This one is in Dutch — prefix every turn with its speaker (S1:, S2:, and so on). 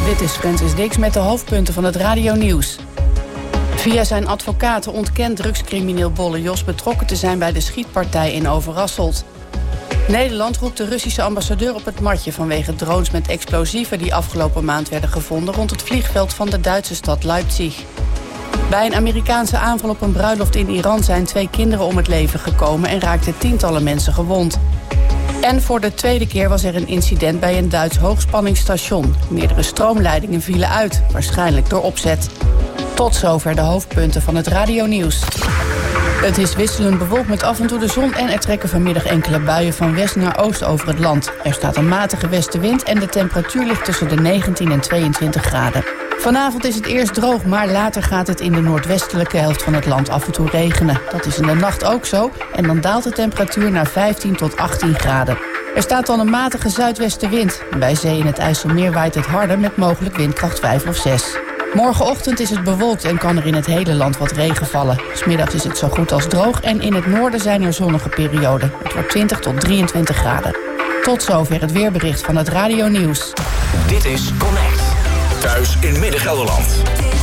S1: Dit is Francis Dix met de hoofdpunten van het radionieuws. Via zijn advocaten ontkent drugscrimineel Bolle Jos betrokken te zijn bij de schietpartij in Overasselt. Nederland roept de Russische ambassadeur op het matje vanwege drones met explosieven die afgelopen maand werden gevonden rond het vliegveld van de Duitse stad Leipzig. Bij een Amerikaanse aanval op een bruiloft in Iran zijn 2 kinderen om het leven gekomen en raakten tientallen mensen gewond. En voor de tweede keer was er een incident bij een Duits hoogspanningsstation. Meerdere stroomleidingen vielen uit, waarschijnlijk door opzet. Tot zover de hoofdpunten van het radionieuws. Het is wisselend bewolkt met af en toe de zon en er trekken vanmiddag enkele buien van west naar oost over het land. Er staat een matige westenwind en de temperatuur ligt tussen de 19 en 22 graden. Vanavond is het eerst droog, maar later gaat het in de noordwestelijke helft van het land af en toe regenen. Dat is in de nacht ook zo en dan daalt de temperatuur naar 15 tot 18 graden. Er staat dan een matige zuidwestenwind. Bij zee in het IJsselmeer waait het harder met mogelijk windkracht 5 of 6. Morgenochtend is het bewolkt en kan er in het hele land wat regen vallen. 's Middags is het zo goed als droog en in het noorden zijn er zonnige perioden. Het wordt 20 tot 23 graden. Tot zover het weerbericht van het radionieuws.
S2: Dit is Connect. Thuis in Midden-Gelderland.